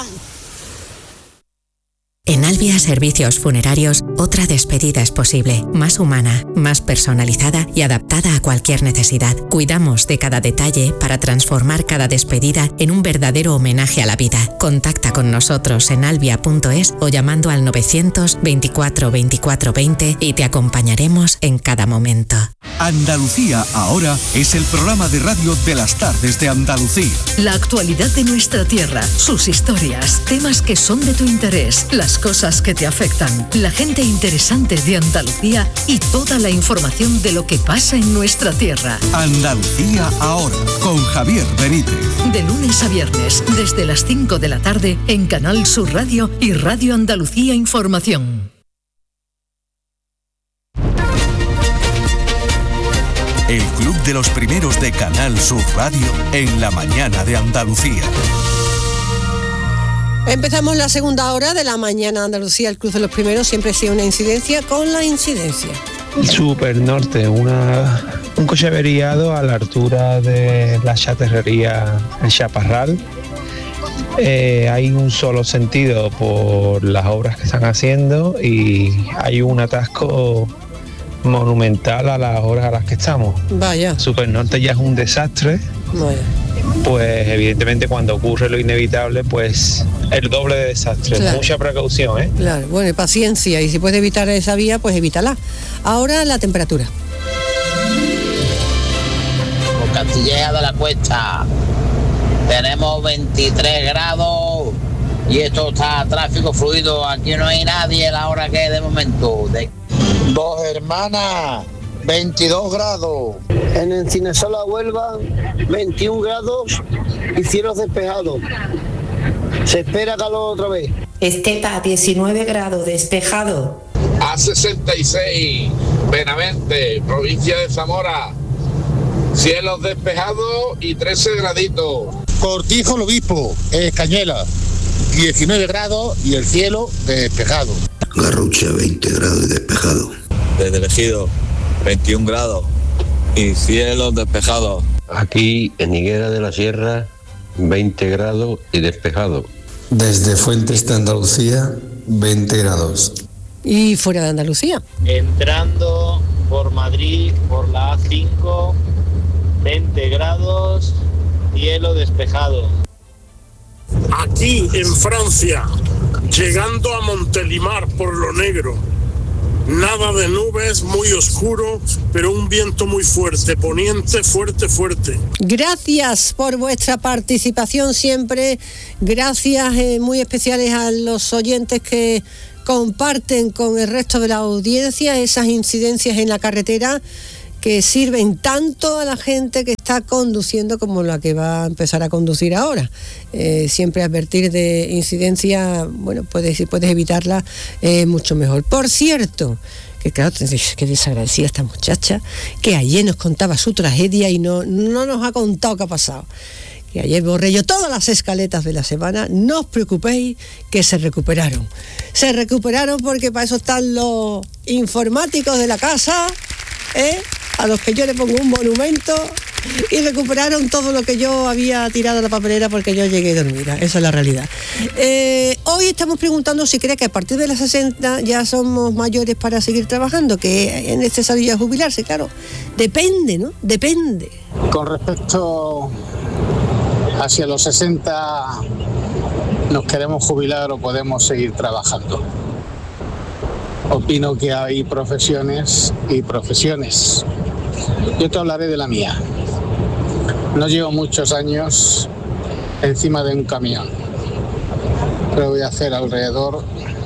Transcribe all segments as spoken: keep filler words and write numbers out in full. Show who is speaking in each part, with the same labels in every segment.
Speaker 1: En Albia Servicios Funerarios, otra despedida es posible, más humana, más personalizada y adaptada a cualquier necesidad. Cuidamos de cada detalle para transformar cada despedida en un verdadero homenaje a la vida. Contacta con nosotros en albia punto es o llamando al novecientos veinticuatro veinticuatro veinte y te acompañaremos en cada momento.
Speaker 2: Andalucía Ahora es el programa de radio de las tardes de Andalucía.
Speaker 3: La actualidad de nuestra tierra, sus historias, temas que son de tu interés, las cosas que te afectan, la gente interesante de Andalucía y toda la información de lo que pasa en nuestra tierra.
Speaker 2: Andalucía Ahora, con Javier Benítez.
Speaker 3: De lunes a viernes, desde las cinco de la tarde, en Canal Sur Radio y Radio Andalucía Información.
Speaker 2: El Club de los Primeros de Canal Sur Radio en la mañana de Andalucía.
Speaker 4: Empezamos la segunda hora de la mañana de Andalucía. El Club de los Primeros siempre ha sido una incidencia con la incidencia.
Speaker 5: Super Norte, una, un coche averiado a la altura de la chatarrería El Chaparral. Eh, hay un solo sentido por las obras que están haciendo y hay un atasco monumental a las horas a las que estamos.
Speaker 4: Vaya.
Speaker 5: Super Norte ya es un desastre.
Speaker 4: Vaya.
Speaker 5: Pues evidentemente cuando ocurre lo inevitable, pues el doble de desastre. Claro. Mucha precaución, ¿eh?
Speaker 4: Claro, bueno, y paciencia, y si puedes evitar esa vía, pues evítala. Ahora la temperatura.
Speaker 6: Por Castilleja de la Cuesta tenemos veintitrés grados y esto está tráfico fluido, aquí no hay nadie a la hora que es de momento. De...
Speaker 7: Dos Hermanas, veintidós grados.
Speaker 8: En Encinesola, Huelva, veintiún grados y cielos despejados. Se espera calor otra vez.
Speaker 9: Estepa, diecinueve grados, despejado.
Speaker 10: A sesenta y seis, Benavente, provincia de Zamora, cielos despejados y trece graditos.
Speaker 7: Cortijo el Obispo, Cañela, diecinueve grados y el cielo despejado.
Speaker 11: Garrucha, veinte grados y despejado.
Speaker 12: Desde el Ejido, veintiún grados y cielos despejados.
Speaker 13: Aquí en Higuera de la Sierra, veinte grados y despejado.
Speaker 14: Desde Fuentes de Andalucía, veinte grados.
Speaker 4: ¿Y fuera de Andalucía?
Speaker 15: Entrando por Madrid, por la A cinco, veinte grados, cielo despejado.
Speaker 16: Aquí en Francia, llegando a Montelimar por lo negro, nada de nubes, muy oscuro, pero un viento muy fuerte, poniente, fuerte, fuerte.
Speaker 4: Gracias por vuestra participación siempre, gracias eh, muy especiales a los oyentes que comparten con el resto de la audiencia esas incidencias en la carretera que sirven tanto a la gente que está conduciendo como la que va a empezar a conducir ahora. Eh, siempre advertir de incidencia, bueno, puedes, si puedes evitarla, eh, mucho mejor. Por cierto, que claro, que desagradecida esta muchacha, que ayer nos contaba su tragedia y no, no nos ha contado qué ha pasado. Que ayer borré yo todas las escaletas de la semana, no os preocupéis que se recuperaron. Se recuperaron porque para eso están los informáticos de la casa, ¿eh? A los que yo le pongo un monumento, y recuperaron todo lo que yo había tirado a la papelera porque yo llegué dormida. Esa es la realidad. Eh, hoy estamos preguntando si cree que a partir de las sesenta ya somos mayores para seguir trabajando, que es necesario ya jubilarse. Claro, depende, ¿no? Depende.
Speaker 7: Con respecto hacia los sesenta, ¿nos queremos jubilar o podemos seguir trabajando? Opino que hay profesiones y profesiones. Yo te hablaré de la mía. No llevo muchos años encima de un camión, pero voy a hacer alrededor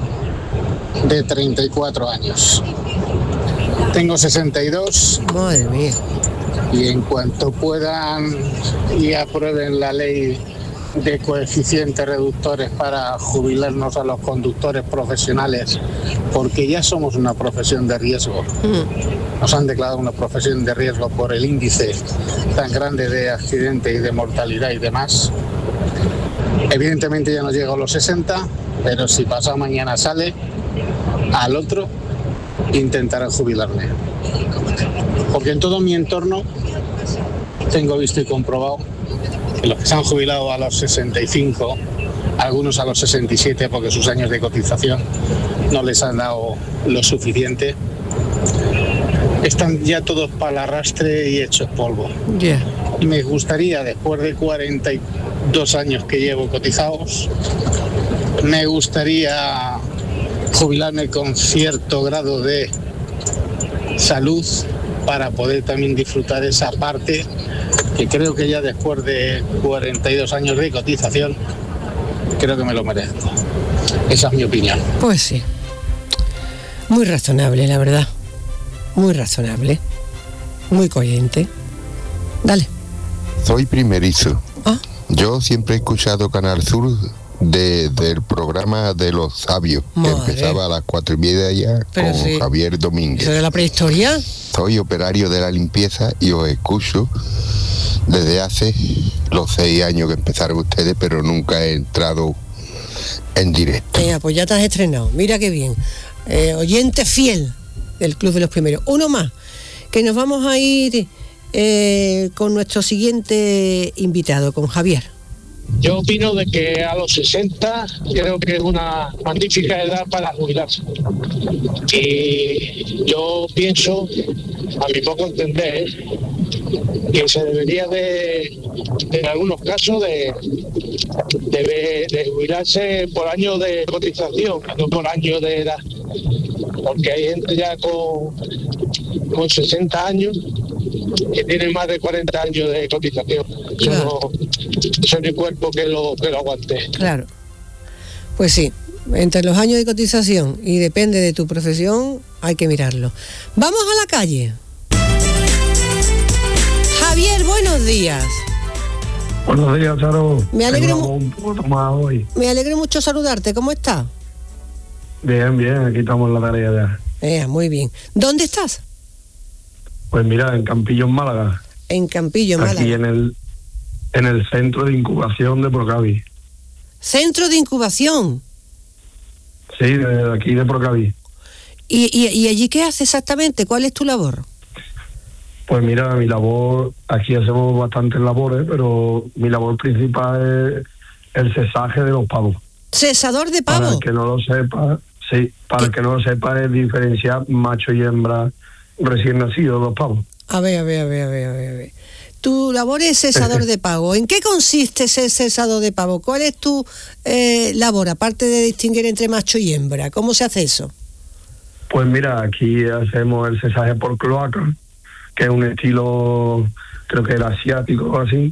Speaker 7: de treinta y cuatro años. Tengo sesenta y dos.
Speaker 4: Madre mía.
Speaker 7: Y en cuanto puedan y aprueben la ley de coeficientes reductores para jubilarnos a los conductores profesionales, porque ya somos una profesión de riesgo. Nos han declarado una profesión de riesgo por el índice tan grande de accidentes y de mortalidad y demás. Evidentemente ya no llego a los sesenta, pero si pasado mañana sale, al otro intentaré jubilarme. Porque en todo mi entorno tengo visto y comprobado que los que se han jubilado a los sesenta y cinco algunos a los sesenta y siete porque sus años de cotización no les han dado lo suficiente. Están ya todos para el arrastre y hechos polvo.
Speaker 4: Yeah.
Speaker 7: Me gustaría, después de cuarenta y dos años que llevo cotizados, me gustaría jubilarme con cierto grado de salud para poder también disfrutar esa parte que creo que ya después de cuarenta y dos años de cotización creo que me lo merezco. Esa es mi opinión.
Speaker 4: Pues sí, muy razonable, la verdad, muy razonable, muy coherente. Dale.
Speaker 17: Soy primerizo.
Speaker 4: ¿Ah?
Speaker 17: Yo siempre he escuchado Canal Sur de, del programa de los sabios,
Speaker 4: Madre.
Speaker 17: que empezaba a las cuatro y media ya
Speaker 4: Pero
Speaker 17: con
Speaker 4: sí.
Speaker 17: Javier Domínguez.
Speaker 4: ¿Eso de la prehistoria?
Speaker 17: Soy operario de la limpieza y os escucho desde hace los seis años que empezaron ustedes, pero nunca he entrado en directo.
Speaker 4: Venga, pues ya te has estrenado. Mira qué bien. Eh, oyente fiel del Club de los Primeros. Uno más, que nos vamos a ir eh, con nuestro siguiente invitado, con Javier.
Speaker 18: Yo opino de que a los sesenta creo que es una magnífica edad para jubilarse. Y yo pienso, a mi poco entender, que se debería de, en algunos casos, de, de, de jubilarse por año de cotización, no por año de edad. Porque hay gente ya con, con sesenta años que tiene más de cuarenta años de cotización. Claro. Eso no, eso no hay cuerpo que lo, que lo aguante.
Speaker 4: Claro. Pues sí, entre los años de cotización y depende de tu profesión, hay que mirarlo. Vamos a la calle. Javier, buenos días.
Speaker 14: Buenos días, Charo.
Speaker 4: Me alegro,
Speaker 14: mu- un poco más hoy.
Speaker 4: me alegro mucho saludarte. ¿Cómo estás?
Speaker 14: Bien, bien, aquí estamos en la tarea ya.
Speaker 4: Eh, muy bien. ¿Dónde estás?
Speaker 14: Pues mira, en Campillo, en Málaga.
Speaker 4: En Campillo, Málaga.
Speaker 14: Aquí en el en el centro de incubación de Procavi.
Speaker 4: Centro de incubación.
Speaker 14: Sí, de aquí de Procavi.
Speaker 4: ¿Y, y, y allí qué haces exactamente? ¿Cuál es tu labor?
Speaker 14: Pues mira, mi labor, aquí hacemos bastantes labores, pero mi labor principal es el cesaje de los pavos.
Speaker 4: ¿Cesador de
Speaker 14: Para
Speaker 4: pavo?
Speaker 14: el que no lo sepa, sí, para el que no lo sepa es diferenciar macho y hembra recién nacidos, los pavos.
Speaker 4: A ver, a ver, a ver, a ver, a ver. a ver. Tu labor es cesador de pavo. ¿En qué consiste ese cesador de pavo? ¿Cuál es tu eh, labor, aparte de distinguir entre macho y hembra? ¿Cómo se hace eso?
Speaker 14: Pues mira, aquí hacemos el cesaje por cloaca, que es un estilo, creo que era asiático o así,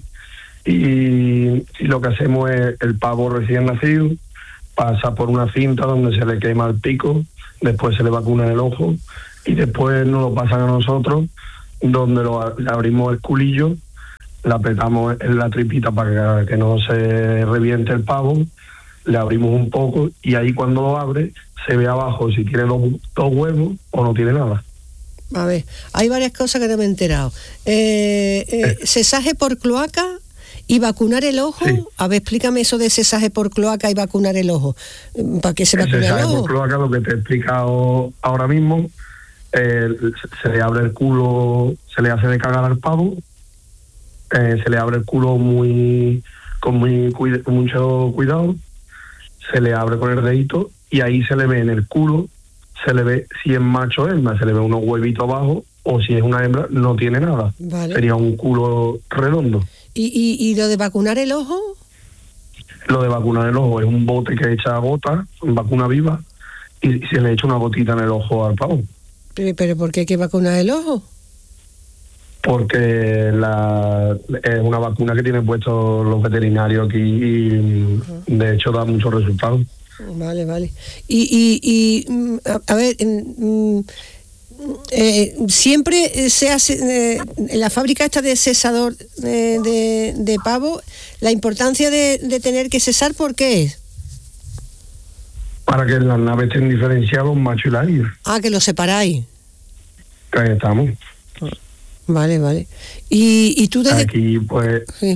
Speaker 14: y, y lo que hacemos es el pavo recién nacido, pasa por una cinta donde se le quema el pico, después se le vacuna el ojo, y después nos lo pasan a nosotros, donde lo, le abrimos el culillo, le apretamos en la tripita para que, que no se reviente el pavo, le abrimos un poco y ahí cuando lo abre se ve abajo si tiene los dos huevos o no tiene nada.
Speaker 4: A ver, hay varias cosas que no me he enterado. Eh, eh, cesaje por cloaca y vacunar el ojo. Sí. A ver, explícame eso de cesaje por cloaca y vacunar el ojo. ¿Para qué se
Speaker 14: el
Speaker 4: vacuna el
Speaker 14: cesaje
Speaker 4: ojo?
Speaker 14: por cloaca, lo que te he explicado ahora mismo, eh, se le abre el culo, se le hace de cagar al pavo, eh, se le abre el culo muy con muy cuida, con mucho cuidado, se le abre con el dedito y ahí se le ve en el culo, se le ve si es macho o hembra, se le ve unos huevitos abajo, o si es una hembra no tiene nada.
Speaker 4: Vale.
Speaker 14: Sería un culo redondo.
Speaker 4: ¿Y, y, y lo de vacunar el ojo?
Speaker 14: Lo de vacunar el ojo es un bote que echa gota, vacuna viva, y se le echa una gotita en el ojo al pavo.
Speaker 4: ¿Pero, pero por qué hay que vacunar el ojo?
Speaker 14: Porque la, es una vacuna que tienen puestos los veterinarios aquí y uh-huh. de hecho da muchos resultados.
Speaker 4: Vale, vale. Y, y, y a, a ver, mm, eh, siempre se hace, eh, en la fábrica esta de cesador de, de, de pavo, la importancia de, de tener que cesar, ¿por qué es?
Speaker 14: Para que las naves estén diferenciados, macho y la hembra.
Speaker 4: Ah, que lo separáis.
Speaker 14: Ahí estamos.
Speaker 4: Vale, vale. ¿Y, y tú desde...?
Speaker 14: Aquí, pues...
Speaker 4: Sí.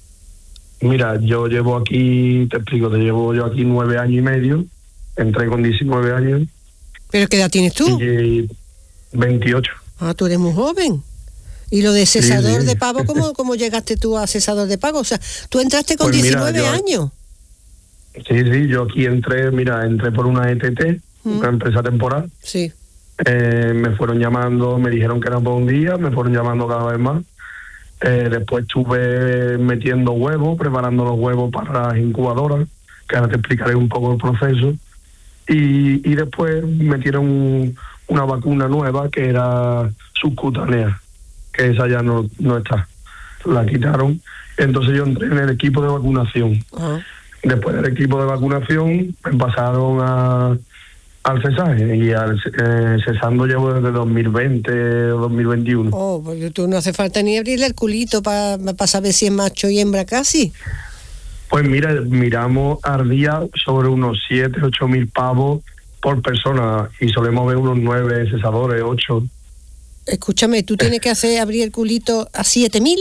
Speaker 14: Mira, yo llevo aquí, te explico, te llevo yo aquí nueve años y medio, entré con diecinueve años.
Speaker 4: ¿Pero qué edad tienes tú?
Speaker 14: Y veintiocho.
Speaker 4: Ah, tú eres muy joven. ¿Y lo de cesador
Speaker 14: sí, sí.
Speaker 4: de pavo, ¿cómo, cómo llegaste tú a cesador de pavo? O sea, tú entraste con
Speaker 14: pues
Speaker 4: diecinueve
Speaker 14: mira, yo,
Speaker 4: años.
Speaker 14: Sí, sí, yo aquí entré, mira, entré por una E T T, mm. una empresa temporal.
Speaker 4: Sí.
Speaker 14: Eh, me fueron llamando, me dijeron que era por un día, me fueron llamando cada vez más. Eh, después estuve metiendo huevos, preparando los huevos para las incubadoras, que ahora te explicaré un poco el proceso. Y, y después metieron una vacuna nueva que era subcutánea, que esa ya no, no está, la quitaron. Entonces yo entré en el equipo de vacunación. Uh-huh. Después del equipo de vacunación me pasaron a, al cesaje, y al eh, cesando llevo desde dos mil veinte o dos mil veintiuno.
Speaker 4: Oh, pues tú no hace falta ni abrirle el culito para pa saber si es macho y hembra casi.
Speaker 14: Pues mira, miramos al día sobre unos siete, ocho mil pavos por persona, y solemos ver unos nueve cesadores, ocho.
Speaker 4: Escúchame, ¿tú tienes que hacer abrir el culito a siete mil?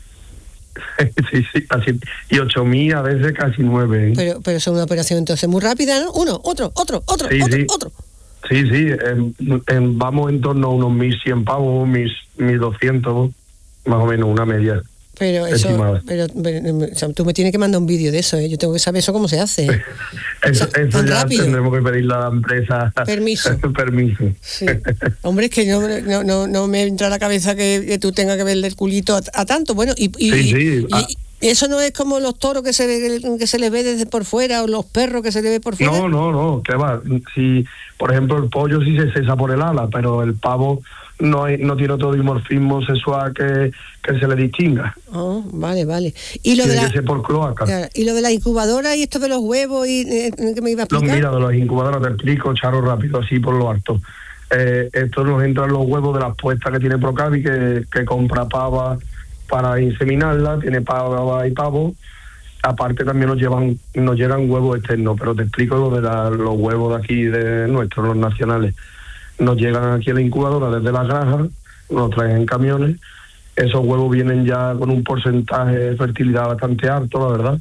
Speaker 14: Sí, sí, así, y ocho mil a veces casi nueve. ¿eh?
Speaker 4: Pero pero es una operación entonces muy rápida, ¿no? Uno, otro, otro, otro,
Speaker 14: sí,
Speaker 4: otro,
Speaker 14: sí.
Speaker 4: otro.
Speaker 14: Sí, sí, en, en, vamos en torno a unos mil cien pavos, mil doscientos, más o menos, una media.
Speaker 4: Pero eso, pero, pero o sea, tú me tienes que mandar un vídeo de eso, ¿eh? Yo tengo que saber eso cómo se hace. ¿eh?
Speaker 14: Eso,
Speaker 4: o sea,
Speaker 14: eso ya
Speaker 4: rápido.
Speaker 14: Tendremos que pedirle a la empresa
Speaker 4: permiso.
Speaker 14: permiso.
Speaker 4: Sí. Hombre, es que no, no, no, no me entra a la cabeza que, que tú tengas que verle el culito a, a tanto. Bueno, y, y,
Speaker 14: sí, sí.
Speaker 4: y, ah. y eso no es como los toros que se, que se les ve desde por fuera, o los perros que se les ve por fuera.
Speaker 14: No, no, no, que va. Si, por ejemplo, el pollo sí se cesa por el ala, pero el pavo no hay, no tiene otro dimorfismo sexual que, que se le distinga.
Speaker 4: Oh, vale, vale. Y lo
Speaker 14: tiene
Speaker 4: de la,
Speaker 14: que ser por cloaca.
Speaker 4: Claro, y lo de la incubadora y esto de los huevos, y eh, ¿qué me iba a explicar?
Speaker 14: Los, mira, de las incubadoras te explico, Charo, rápido, así por lo alto. Eh, esto nos entran los huevos de las puestas que tiene Procavi, que, que compra pava para inseminarla, tiene pava y pavo. Aparte también nos llevan nos llegan huevos externos, pero te explico lo de la, los huevos de aquí, de nuestros, los nacionales. Nos llegan aquí a la incubadora desde las granjas, nos traen en camiones. Esos huevos vienen ya con un porcentaje de fertilidad bastante alto, la verdad.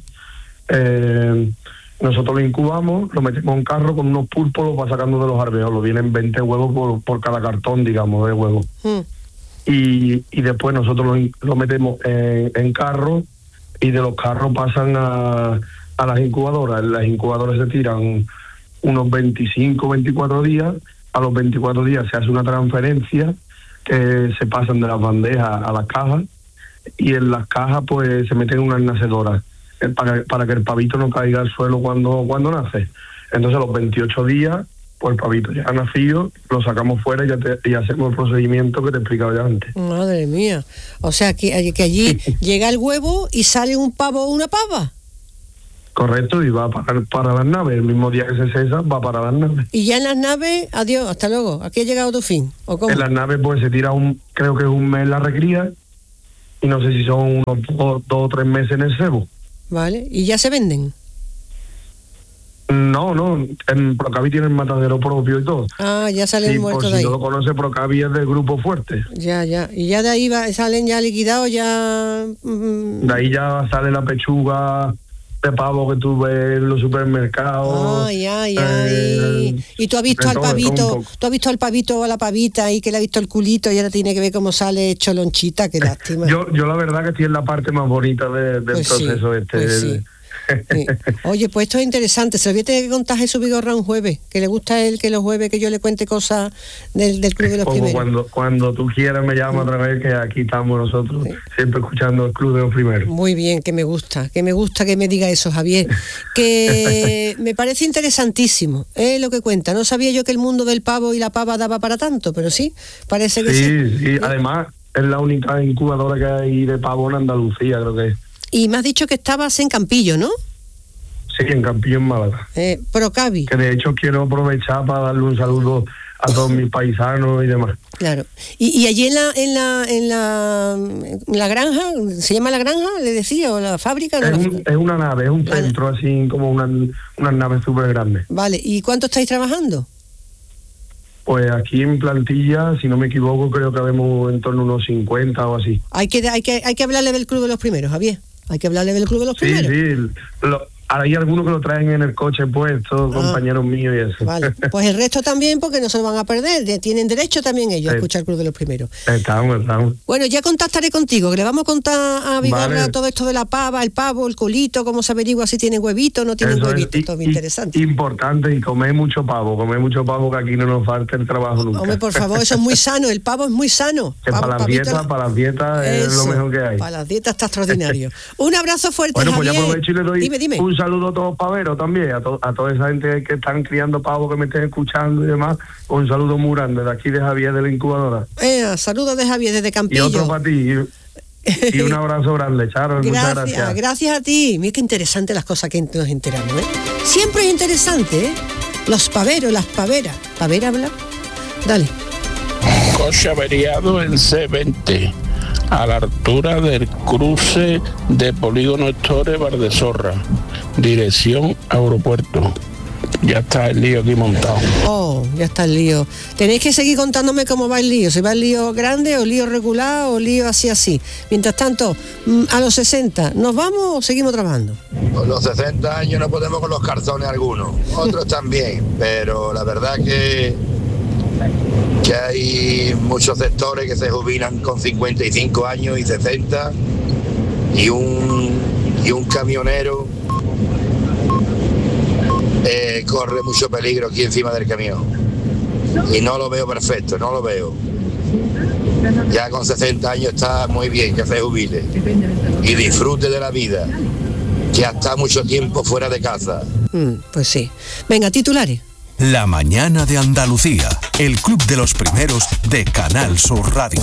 Speaker 14: Eh, nosotros lo incubamos, lo metemos en un carro con unos pulpos, lo va sacando de los alveolos. Vienen veinte huevos por, por cada cartón, digamos, de huevos. Mm. Y, y después nosotros lo, lo metemos en, en carro, y de los carros pasan a, a las incubadoras. Las incubadoras se tiran unos veinticinco, veinticuatro días. A los veinticuatro días se hace una transferencia, que se pasan de las bandejas a las cajas, y en las cajas pues se meten unas nacedoras para, para que el pavito no caiga al suelo cuando, cuando nace. Entonces a los veintiocho días, pues el pavito ya ha nacido, lo sacamos fuera y, ya te, y hacemos el procedimiento que te he explicado ya antes.
Speaker 4: Madre mía. O sea, que, que allí llega el huevo y sale un pavo o una pava.
Speaker 14: Correcto, y va para, para las naves. El mismo día que se cesa, va para las naves.
Speaker 4: Y ya en las naves, adiós, hasta luego. ¿Aquí ha llegado tu fin? ¿O cómo?
Speaker 14: En las naves pues se tira un, creo que es un mes la recría, y no sé si son unos dos, dos o tres meses en el cebo.
Speaker 4: Vale, ¿y ya se venden?
Speaker 14: No, no, en Procavi tienen matadero propio y todo.
Speaker 4: Ah, ya salen
Speaker 14: sí,
Speaker 4: muertos
Speaker 14: por
Speaker 4: de
Speaker 14: si
Speaker 4: ahí.
Speaker 14: no lo conoce, Procavi es del grupo fuerte.
Speaker 4: Ya, ya, y ya de ahí va, salen ya liquidados, ya...
Speaker 14: Mm... De ahí ya sale la pechuga de pavo que tú ves en los supermercados.
Speaker 4: Ay, ay, ay. Eh, y tú has visto al todo, pavito, tú has visto al pavito o a la pavita ahí que le ha visto el culito y ahora tiene que ver cómo sale hecho lonchita, qué lástima.
Speaker 14: yo, yo la verdad que estoy en la parte más bonita de, del pues proceso sí, este.
Speaker 4: Pues sí. Sí. Oye, pues esto es interesante. Se lo voy a tener que contar a Jesús Vigorra un jueves, que le gusta a él que los jueves que yo le cuente cosas del, del Club de los
Speaker 14: Como
Speaker 4: Primeros.
Speaker 14: Cuando, cuando tú quieras me llamas otra vez, que aquí estamos nosotros, sí. siempre escuchando el Club de los Primeros.
Speaker 4: Muy bien, que me gusta, que me gusta que me diga eso, Javier. Que me parece interesantísimo, ¿eh? Lo que cuenta. No sabía yo que el mundo del pavo y la pava daba para tanto, pero sí, parece que sí.
Speaker 14: Sí, sí, además es la única incubadora que hay de pavo en Andalucía, creo que es.
Speaker 4: Y me has dicho que estabas en Campillo, ¿no?
Speaker 14: Sí, en Campillo, en Málaga.
Speaker 4: Eh, Procavi.
Speaker 14: Que de hecho quiero aprovechar para darle un saludo a todos mis paisanos y demás.
Speaker 4: Claro. Y, y allí en la, en la en la en la granja, ¿se llama la granja? ¿Le decía? ¿O la fábrica?
Speaker 14: Es,
Speaker 4: no,
Speaker 14: un, la... es una nave, es un centro ah. así como una, una nave súper grande.
Speaker 4: Vale, ¿y cuánto estáis trabajando?
Speaker 14: Pues aquí en plantilla, si no me equivoco, creo que vemos en torno a unos cincuenta o así.
Speaker 4: Hay que hay que hay que hablarle del Club de los Primeros, Javier. Hay que hablarle del Club de los
Speaker 14: sí,
Speaker 4: Primeros.
Speaker 14: Sí, sí. Lo, hay algunos que lo traen en el coche puesto, ah. compañeros míos y eso.
Speaker 4: Vale, pues el resto también, porque no se lo van a perder, tienen derecho también ellos sí. a escuchar el Club de los Primeros.
Speaker 14: Estamos, estamos.
Speaker 4: Bueno, ya contactaré contigo, que le vamos a contar a Vigorra vale. todo esto de la pava, el pavo, el culito, cómo se averigua si tienen huevito o no tienen huevito, es, todo muy interesante.
Speaker 14: Importante, y comer mucho pavo, comer mucho pavo, que aquí no nos falta el trabajo nunca.
Speaker 4: Hombre, por favor, eso es muy sano, el pavo es muy sano.
Speaker 14: Que
Speaker 4: pavo,
Speaker 14: para las dietas, para las dietas es lo mejor que hay.
Speaker 4: Para las dietas está extraordinario. Un abrazo fuerte,
Speaker 14: bueno,
Speaker 4: Javier.
Speaker 14: Pues ya aprovecho y le doy
Speaker 4: dime, dime.
Speaker 14: un saludo a todos los paveros también, a, to, a toda esa gente que están criando pavo, que me estén escuchando y demás. Un saludo muy grande de aquí de Javier, de la incubadora.
Speaker 4: Eh, saludos de Javier desde Campillo.
Speaker 14: Y otro para ti. Y, y un abrazo grande, Charo.
Speaker 4: Gracias,
Speaker 14: muchas gracias.
Speaker 4: Gracias a ti. Mira qué interesante las cosas que nos enteramos, ¿eh? Siempre es interesante, ¿eh? Los paveros, las paveras. ¿Pavera habla? Dale.
Speaker 19: Coche averiado en C veinte, a la altura del cruce de Polígono Estores Valdesorra, dirección aeropuerto. Ya está el lío aquí montado.
Speaker 4: Oh, ya está el lío. Tenéis que seguir contándome cómo va el lío. Si va el lío grande o lío regular o lío así así. Mientras tanto, a los sesenta, ¿nos vamos o seguimos trabajando?
Speaker 20: Con los sesenta años no podemos con los calzones algunos. Otros también, pero la verdad que que hay muchos sectores que se jubilan con cincuenta y cinco años y sesenta, y un y un camionero eh, corre mucho peligro aquí encima del camión, y no lo veo perfecto, no lo veo. Ya con sesenta años está muy bien que se jubile y disfrute de la vida, que ha estado mucho tiempo fuera de casa.
Speaker 4: Mm, pues sí. Venga, titulares.
Speaker 2: La mañana de Andalucía, el Club de los Primeros de Canal Sur Radio.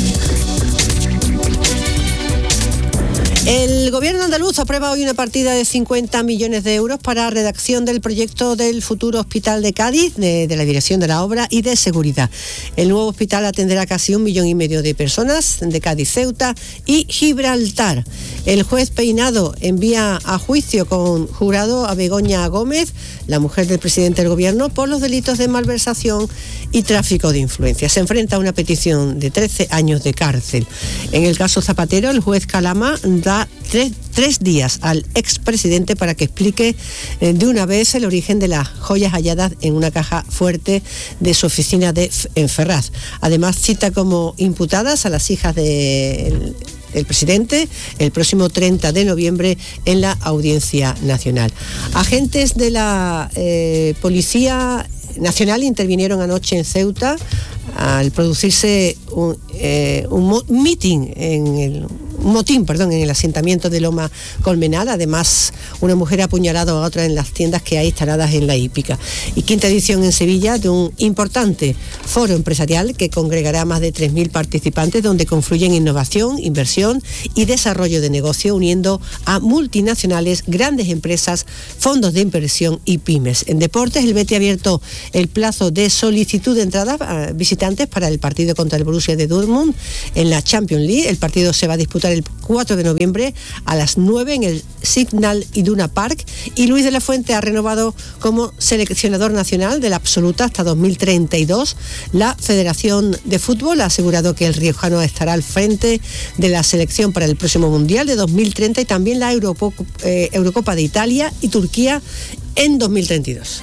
Speaker 4: El gobierno andaluz aprueba hoy una partida de cincuenta millones de euros para redacción del proyecto del futuro hospital de Cádiz, de, de la dirección de la obra y de seguridad. El nuevo hospital atenderá casi un millón y medio de personas de Cádiz, Ceuta y Gibraltar. El juez Peinado envía a juicio con jurado a Begoña Gómez, la mujer del presidente del gobierno, por los delitos de malversación y tráfico de influencias. Se enfrenta a una petición de trece años de cárcel. En el caso Zapatero, el juez Calama da Tres, tres días al expresidente para que explique eh, de una vez el origen de las joyas halladas en una caja fuerte de su oficina de, en Ferraz. Además, cita como imputadas a las hijas del el presidente el próximo treinta de noviembre en la Audiencia Nacional. Agentes de la eh, Policía Nacional intervinieron anoche en Ceuta al producirse un, eh, un meeting en el un motín, perdón, en el asentamiento de Loma Colmenada. Además, una mujer ha apuñalado a otra en las tiendas que hay instaladas en la hípica. Y quinta edición en Sevilla de un importante foro empresarial que congregará a más de tres mil participantes, donde confluyen innovación, inversión y desarrollo de negocio, uniendo a multinacionales, grandes empresas, fondos de inversión y pymes. En deportes, el Betis ha abierto el plazo de solicitud de entrada a visitantes para el partido contra el Borussia de Dortmund en la Champions League. El partido se va a disputar el cuatro de noviembre a las nueve en el Signal Iduna Park, y Luis de la Fuente ha renovado como seleccionador nacional de la absoluta hasta dos mil treinta y dos. La Federación de Fútbol ha asegurado que el riojano estará al frente de la selección para el próximo Mundial de dos mil treinta y también la Europo, eh, Eurocopa de Italia y Turquía en dos mil treinta y dos.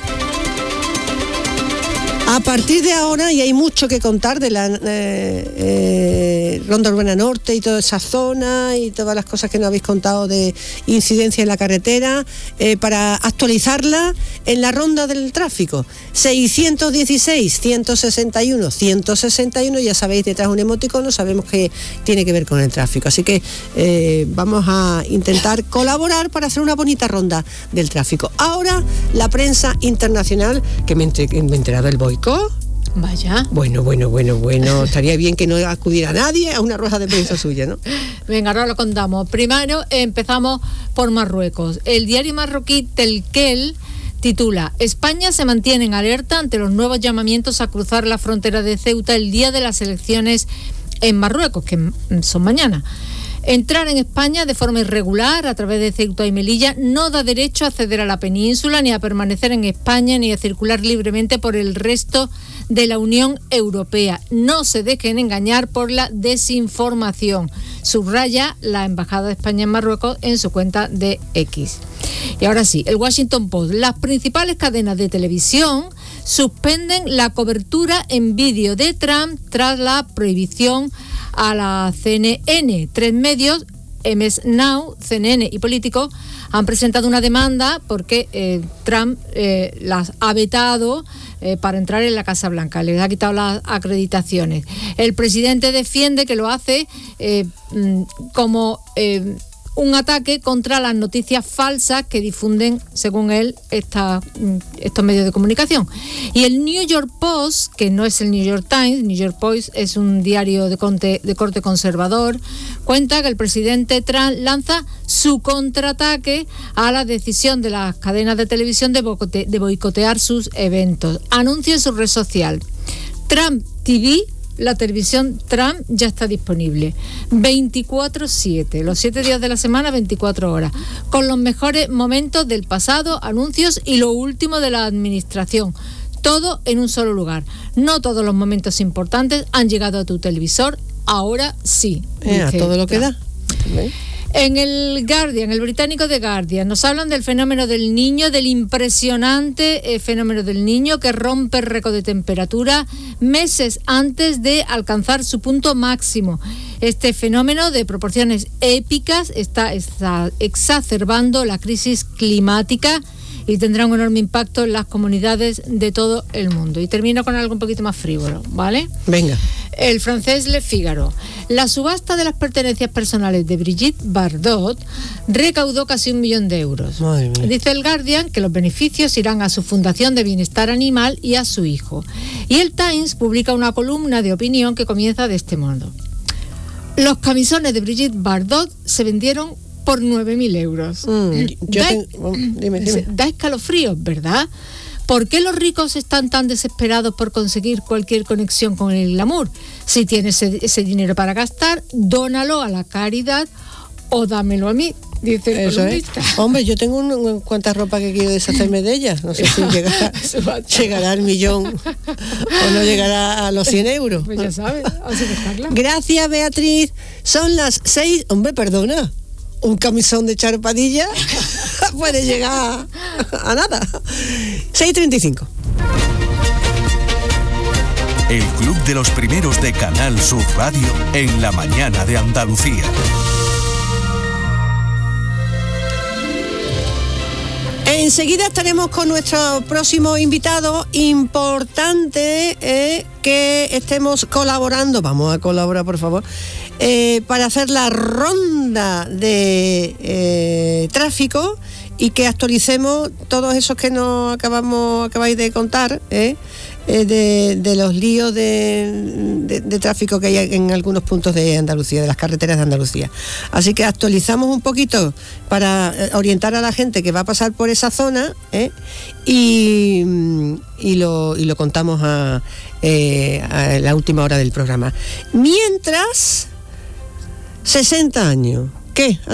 Speaker 4: A partir de ahora, y hay mucho que contar de la eh, eh, Ronda Urbana Norte y toda esa zona y todas las cosas que nos habéis contado de incidencia en la carretera, eh, para actualizarla en la ronda del tráfico. seiscientos dieciséis, ciento sesenta y uno, ciento sesenta y uno, ya sabéis, detrás un emoticono, sabemos que tiene que ver con el tráfico. Así que eh, vamos a intentar colaborar para hacer una bonita ronda del tráfico. Ahora, la prensa internacional, que me, enter- me he enterado del boicot.
Speaker 21: Vaya.
Speaker 4: Bueno, bueno, bueno, bueno. Estaría bien que no acudiera nadie a una rueda de prensa suya, ¿no?
Speaker 21: Venga, ahora lo contamos. Primero empezamos por Marruecos. El diario marroquí Telkel titula: España se mantiene en alerta ante los nuevos llamamientos a cruzar la frontera de Ceuta el día de las elecciones en Marruecos, que son mañana. Entrar en España de forma irregular a través de Ceuta y Melilla no da derecho a acceder a la península, ni a permanecer en España, ni a circular libremente por el resto de la Unión Europea. No se dejen engañar por la desinformación, subraya la Embajada de España en Marruecos en su cuenta de X. Y ahora sí, el Washington Post. Las principales cadenas de televisión suspenden la cobertura en vídeo de Trump tras la prohibición a la C N N. Tres medios, M S Now, C N N y Político, han presentado una demanda porque eh, Trump eh, las ha vetado eh, para entrar en la Casa Blanca, les ha quitado las acreditaciones. El presidente defiende que lo hace eh, como eh, un ataque contra las noticias falsas que difunden, según él, esta, estos medios de comunicación. Y el New York Post, que no es el New York Times, New York Post es un diario de corte, de corte conservador, cuenta que el presidente Trump lanza su contraataque a la decisión de las cadenas de televisión de, boicote, de boicotear sus eventos. Anuncia en su red social: Trump T V, la televisión Trump ya está disponible veinticuatro siete, los siete días de la semana, veinticuatro horas, con los mejores momentos del pasado, anuncios y lo último de la administración. Todo en un solo lugar. No todos los momentos importantes han llegado a tu televisor, ahora sí.
Speaker 4: Eh, a todo lo que da.
Speaker 21: ¿Ves? En el Guardian, el británico The Guardian, nos hablan del fenómeno del Niño, del impresionante eh, fenómeno del Niño que rompe el récord de temperatura meses antes de alcanzar su punto máximo. Este fenómeno de proporciones épicas está, está exacerbando la crisis climática y tendrá un enorme impacto en las comunidades de todo el mundo. Y termino con algo un poquito más frívolo, ¿vale?
Speaker 4: Venga.
Speaker 21: El francés Le Figaro. La subasta de las pertenencias personales de Brigitte Bardot recaudó casi un millón de euros. Dice el Guardian que los beneficios irán a su Fundación de Bienestar Animal y a su hijo. Y el Times publica una columna de opinión que comienza de este modo: los camisones de Brigitte Bardot se vendieron por nueve mil euros. Mm, yo da, ten... dime, dime. Da escalofríos, ¿verdad? ¿Por qué los ricos están tan desesperados por conseguir cualquier conexión con el glamour? Si tienes ese, ese dinero para gastar, dónalo a la caridad o dámelo a mí, dice el
Speaker 4: Eso es. Hombre, yo tengo un, un, cuánta ropa que quiero deshacerme de ella. No sé si llegará, llegará al millón o no llegará a los cien euros.
Speaker 21: Pues ya sabes, así que está claro.
Speaker 4: Gracias, Beatriz. Son las seis. Hombre, perdona. Un camisón de Charpadilla puede llegar a nada. seis treinta y cinco.
Speaker 2: El Club de los Primeros de Canal Sur Radio en la mañana de Andalucía.
Speaker 4: Enseguida estaremos con nuestro próximo invitado. Importante eh, que estemos colaborando, vamos a colaborar por favor, eh, para hacer la ronda de eh, tráfico y que actualicemos todos esos que nos acabamos acabáis de contar, eh, eh, de, de los líos de, de, de tráfico que hay en algunos puntos de Andalucía, de las carreteras de Andalucía. Así que actualizamos un poquito para orientar a la gente que va a pasar por esa zona, eh, y, y, lo, y lo contamos a, eh, a la última hora del programa. Mientras, sesenta años. ¿Qué?